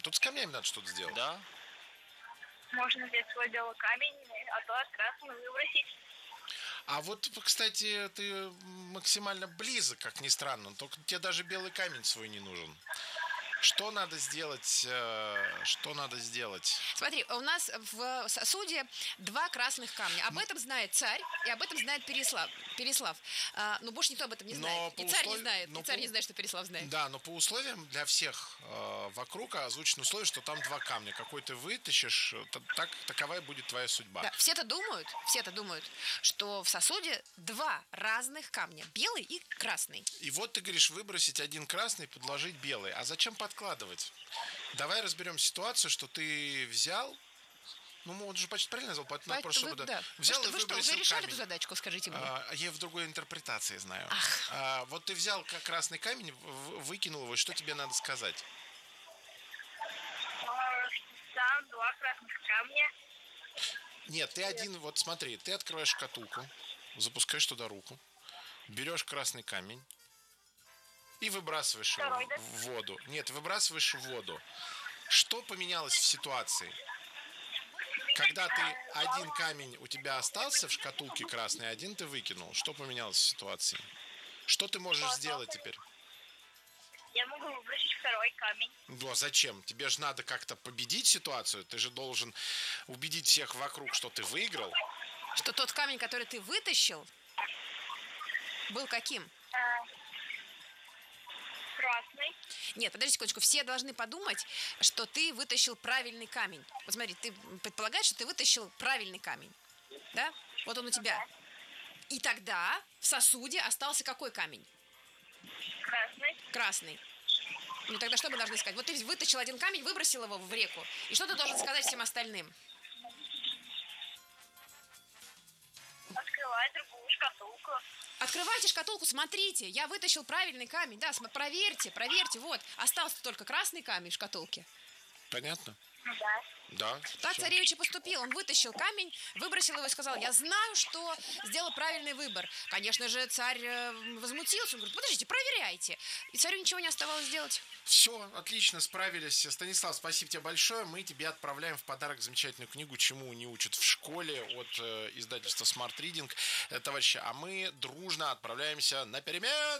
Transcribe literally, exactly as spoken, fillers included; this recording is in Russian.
Тут с камнями надо что-то сделать. Да. Можно взять свой белый камень, а то от красного выбросить. А вот, кстати, ты максимально близок, как ни странно. Только тебе даже белый камень свой не нужен. Что надо сделать? э, Что надо сделать? Смотри, у нас в сосуде два красных камня. Об этом знает царь, и об этом знает Переслав. Переслав. А, но больше никто об этом не Но знает. по И царь услов- не знает. но И царь по- не знает, что Переслав знает. Да, но по условиям для всех э, вокруг озвучено условие, что там два камня. Какой ты вытащишь, т- так, таковая будет твоя судьба. Да, все-то думают, все-то думают, что в сосуде два разных камня, белый и красный. И вот ты говоришь, выбросить один красный, подложить белый. А зачем подкладывать? Давай разберем ситуацию, что ты взял. Ну, он же почти правильно назвал, поэтому надо Поэтому просто, вы, чтобы, да. взял вы, и что, вы что, выбросил уже решали камень. эту задачку, скажите мне? А, я в другой интерпретации знаю. Ах. А, вот ты взял как красный камень, в- выкинул его, и что тебе надо сказать? А, Там два красных камня. Нет, ты один, вот смотри, ты открываешь шкатулку, запускаешь туда руку, берешь красный камень и выбрасываешь его Второй, да? в воду. Нет, выбрасываешь в воду. Что поменялось в ситуации? Когда ты один камень у тебя остался в шкатулке красный, один ты выкинул. Что поменялось в ситуации? Что ты можешь сделать теперь? Я могу выбросить второй камень. Ну, а зачем? Тебе же надо как-то победить ситуацию. Ты же должен убедить всех вокруг, что ты выиграл. Что тот камень, который ты вытащил, был каким? А, Красный. Нет, подожди секундочку, все должны подумать, что ты вытащил правильный камень. Вот смотри, ты предполагаешь, что ты вытащил правильный камень, да? Вот он у тебя. И тогда в сосуде остался какой камень? Красный. Красный. Ну тогда что мы должны сказать? Вот ты вытащил один камень, выбросил его в реку. И что ты должен сказать всем остальным? Открывай другую шкатулку. Открывайте шкатулку, смотрите, я вытащил правильный камень. Да, см- проверьте, проверьте, вот. Остался только красный камень в шкатулке. Понятно? Да. Да. Так всё. царевич и поступил. Он вытащил камень, выбросил его и сказал: я знаю, что сделал правильный выбор. Конечно же, царь э, возмутился. Он говорит: подождите, проверяйте. И царю ничего не оставалось делать. Все, отлично, справились. Станислав, спасибо тебе большое. Мы тебе отправляем в подарок замечательную книгу «Чему не учат в школе» от э, издательства Smart Reading. Э, товарищи, а мы дружно отправляемся на перемен.